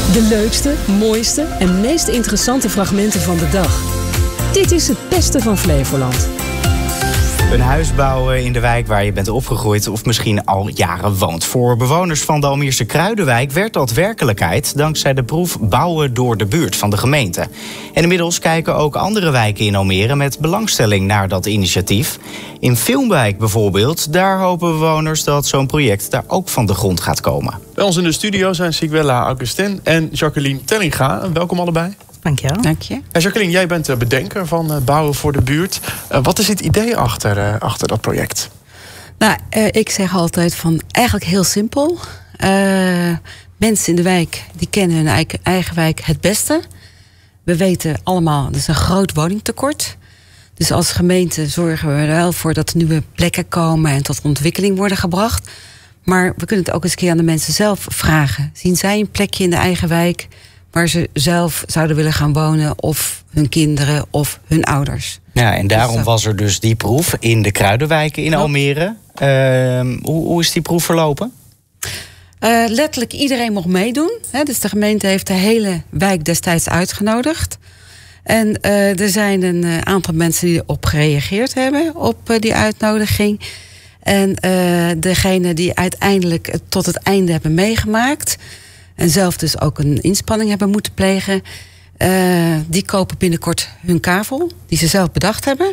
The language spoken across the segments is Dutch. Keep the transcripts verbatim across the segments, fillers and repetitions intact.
De leukste, mooiste en meest interessante fragmenten van de dag. Dit is het beste van Flevoland. Een huis bouwen in de wijk waar je bent opgegroeid of misschien al jaren woont. Voor bewoners van de Almeerse Kruidenwijk werd dat werkelijkheid dankzij de proef Bouwen door de Buurt van de gemeente. En inmiddels kijken ook andere wijken in Almere met belangstelling naar dat initiatief. In Filmwijk bijvoorbeeld, daar hopen bewoners dat zo'n project daar ook van de grond gaat komen. Bij ons in de studio zijn Sigwella Augustin en Jacqueline Tellinga. Welkom allebei. Dankjewel. Dank je. En Jacqueline, jij bent de bedenker van uh, Bouwen voor de Buurt. Uh, wat is het idee achter, uh, achter dat project? Nou, uh, ik zeg altijd van eigenlijk heel simpel. Uh, mensen in de wijk die kennen hun eigen, eigen wijk het beste. We weten allemaal, er is een groot woningtekort. Dus als gemeente zorgen we er wel voor dat er nieuwe plekken komen en tot ontwikkeling worden gebracht. Maar we kunnen het ook eens een keer aan de mensen zelf vragen. Zien zij een plekje in de eigen wijk waar ze zelf zouden willen gaan wonen, of hun kinderen of hun ouders? Ja, en daarom dus, uh, was er dus die proef in de Kruidenwijken in Almere. Uh, hoe, hoe is die proef verlopen? Uh, letterlijk iedereen mocht meedoen. Hè, dus de gemeente heeft de hele wijk destijds uitgenodigd. En uh, er zijn een uh, aantal mensen die erop gereageerd hebben op uh, die uitnodiging. En uh, degene die uiteindelijk uh, tot het einde hebben meegemaakt en zelf dus ook een inspanning hebben moeten plegen, Uh, die kopen binnenkort hun kavel, die ze zelf bedacht hebben.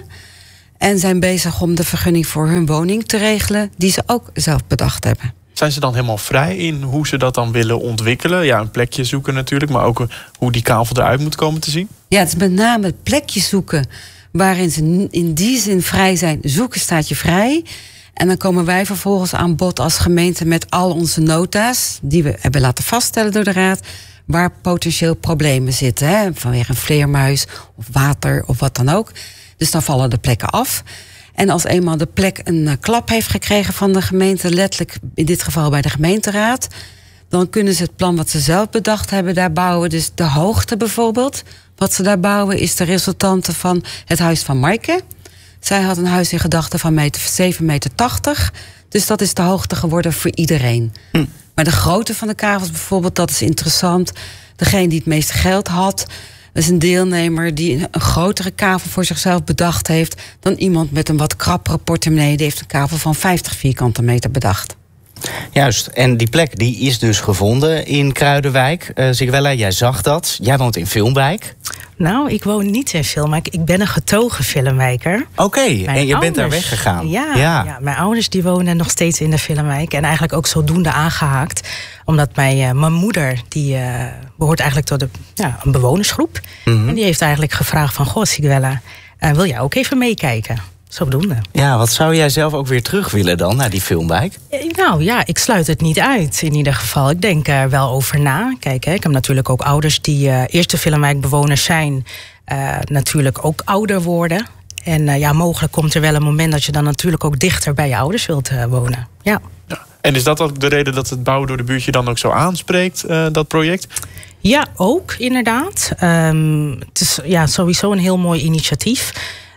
En zijn bezig om de vergunning voor hun woning te regelen, die ze ook zelf bedacht hebben. Zijn ze dan helemaal vrij in hoe ze dat dan willen ontwikkelen? Ja, een plekje zoeken natuurlijk, maar ook hoe die kavel eruit moet komen te zien? Ja, het is met name het plekje zoeken waarin ze in die zin vrij zijn. Zoeken staat je vrij. En dan komen wij vervolgens aan bod als gemeente met al onze nota's, die we hebben laten vaststellen door de raad, waar potentieel problemen zitten, hè, vanwege een vleermuis of water of wat dan ook. Dus dan vallen de plekken af. En als eenmaal de plek een uh, klap heeft gekregen van de gemeente, letterlijk in dit geval bij de gemeenteraad, dan kunnen ze het plan wat ze zelf bedacht hebben daar bouwen. Dus de hoogte bijvoorbeeld, wat ze daar bouwen, is de resultante van het huis van Maaike. Zij had een huis in gedachten van meter, zeven meter tachtig. Dus dat is de hoogte geworden voor iedereen. Hm. Maar de grootte van de kavels bijvoorbeeld, dat is interessant. Degene die het meeste geld had, dat is een deelnemer die een grotere kavel voor zichzelf bedacht heeft dan iemand met een wat krappere portemonnee. Die heeft een kavel van vijftig vierkante meter bedacht. Juist, en die plek die is dus gevonden in Kruidenwijk. Uh, Sigwella, jij zag dat. Jij woont in Filmwijk. Nou, ik woon niet in Filmwijk. Ik ben een getogen Filmwijker. Oké, okay, en je ouders, bent daar weggegaan. Ja, ja. ja, mijn ouders die wonen nog steeds in de Filmwijk. En eigenlijk ook zodoende aangehaakt. Omdat mijn, uh, mijn moeder, die uh, behoort eigenlijk tot de, ja, een bewonersgroep. Mm-hmm. En die heeft eigenlijk gevraagd van, goh, Sigwella, uh, wil jij ook even meekijken? Zodoende. Ja, wat zou jij zelf ook weer terug willen dan naar die Filmwijk? Nou ja, ik sluit het niet uit in ieder geval. Ik denk er wel over na. Kijk, hè, ik heb natuurlijk ook ouders die uh, eerste Filmwijkbewoners zijn. Uh, natuurlijk ook ouder worden. En uh, ja, mogelijk komt er wel een moment dat je dan natuurlijk ook dichter bij je ouders wilt uh, wonen. Ja. Ja. En is dat ook de reden dat het Bouwen door de Buurt je dan ook zo aanspreekt, uh, dat project? Ja, ook inderdaad. Um, het is ja, sowieso een heel mooi initiatief.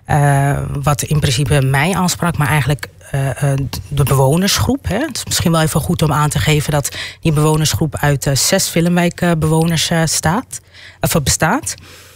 Uh, wat in principe mij aansprak, maar eigenlijk uh, uh, de bewonersgroep. Hè. Het is misschien wel even goed om aan te geven dat die bewonersgroep uit uh, zes Filmwijkbewoners uh, staat, of bestaat.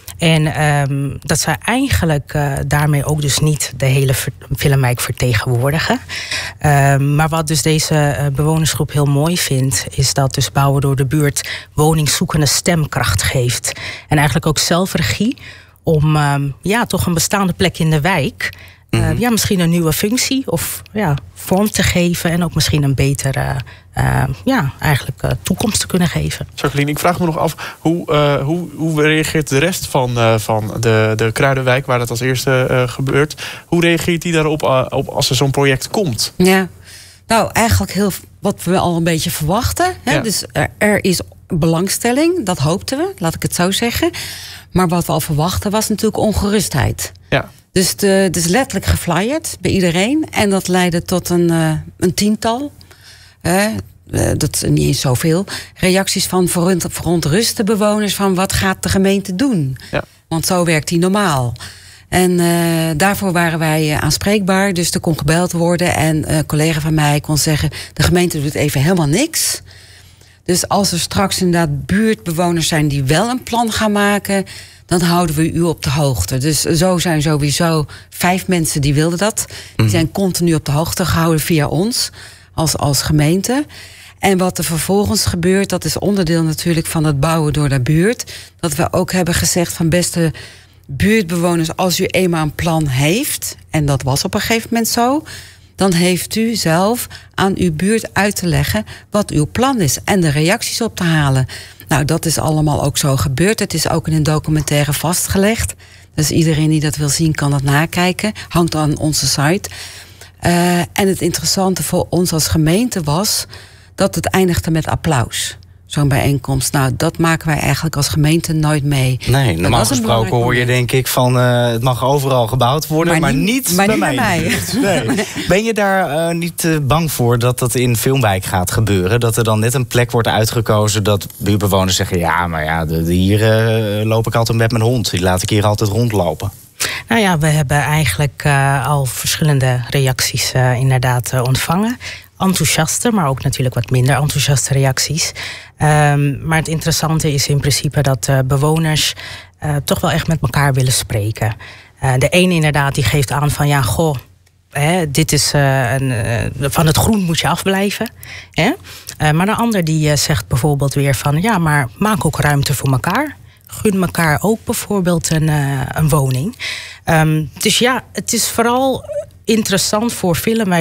En um, dat zij eigenlijk uh, daarmee ook dus niet de hele Filmwijk vertegenwoordigen. Uh, maar wat dus deze uh, bewonersgroep heel mooi vindt, is dat dus Bouwen door de Buurt woningzoekende stemkracht geeft. En eigenlijk ook zelfregie om uh, ja, toch een bestaande plek in de wijk, uh, mm-hmm. ja, misschien een nieuwe functie of ja, vorm te geven en ook misschien een betere uh, ja, eigenlijk, uh, toekomst te kunnen geven. Jacqueline, ik vraag me nog af, hoe, uh, hoe, hoe reageert de rest van, uh, van de, de Kruidenwijk, waar dat als eerste uh, gebeurt, hoe reageert die daarop uh, op als er zo'n project komt? Ja, nou eigenlijk heel wat we al een beetje verwachten. Hè? Ja. Dus er, er is belangstelling, dat hoopten we, laat ik het zo zeggen. Maar wat we al verwachten was natuurlijk ongerustheid. Ja. Dus het is letterlijk geflyerd bij iedereen. En dat leidde tot een, uh, een tiental, uh, uh, dat is niet eens zoveel, reacties van verontruste bewoners van wat gaat de gemeente doen? Ja. Want zo werkt die normaal. En uh, daarvoor waren wij uh, aanspreekbaar. Dus er kon gebeld worden. En een uh, collega van mij kon zeggen, de gemeente doet even helemaal niks. Dus als er straks inderdaad buurtbewoners zijn die wel een plan gaan maken, dan houden we u op de hoogte. Dus zo zijn sowieso vijf mensen die wilden dat. Die zijn continu op de hoogte gehouden via ons als, als gemeente. En wat er vervolgens gebeurt, dat is onderdeel natuurlijk van het bouwen door de buurt. Dat we ook hebben gezegd van beste buurtbewoners, als u eenmaal een plan heeft, en dat was op een gegeven moment zo, dan heeft u zelf aan uw buurt uit te leggen wat uw plan is en de reacties op te halen. Nou, dat is allemaal ook zo gebeurd. Het is ook in een documentaire vastgelegd. Dus iedereen die dat wil zien kan dat nakijken. Hangt aan onze site. Uh, en het interessante voor ons als gemeente was dat het eindigde met applaus. Zo'n bijeenkomst. Nou, dat maken wij eigenlijk als gemeente nooit mee. Nee, normaal gesproken hoor je denk ik van uh, het mag overal gebouwd worden, maar, maar niet, niet maar bij niet mij. Bij mij. Nee. Ben je daar uh, niet uh, bang voor dat dat in Filmwijk gaat gebeuren? Dat er dan net een plek wordt uitgekozen dat buurtbewoners zeggen, ja, maar ja, de, de, hier uh, loop ik altijd met mijn hond. Die laat ik hier altijd rondlopen. Nou ja, we hebben eigenlijk uh, al verschillende reacties uh, inderdaad uh, ontvangen. Enthousiaste, maar ook natuurlijk wat minder enthousiaste reacties. Um, maar het interessante is in principe dat uh, bewoners uh, toch wel echt met elkaar willen spreken. Uh, de ene inderdaad die geeft aan van ja, goh, hè, dit is uh, een, uh, van het groen moet je afblijven. Hè? Uh, maar de ander die uh, zegt bijvoorbeeld weer van ja, maar maak ook ruimte voor elkaar. Gun elkaar ook bijvoorbeeld een, uh, een woning. Um, dus ja, het is vooral interessant voor Filmwijk